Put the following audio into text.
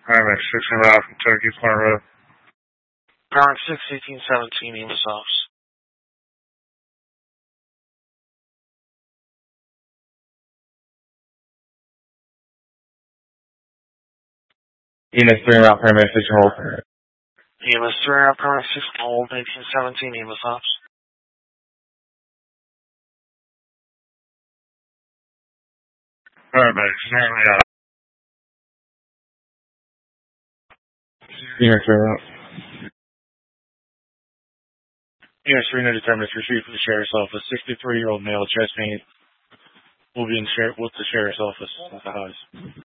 Paramedic 16 Route from Turkey Point Road. Parent 61817, EMS office. EMS 3 route, paramedic 6 hold. EMS 3 route, paramedic 6 hold, 1817, EMS office. Paramedic 16 Route. EMS 3 route. EMS 3 no determinants received from the sheriff's office. 63-year-old male, chest pain, will be with the sheriff's office at the house.